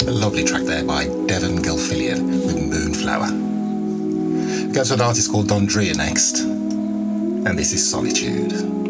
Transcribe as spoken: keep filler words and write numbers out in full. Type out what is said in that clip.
A lovely track there by Devon Gilfillian with Moonflower. We go to an artist called Don Drea next, and this is Solitude.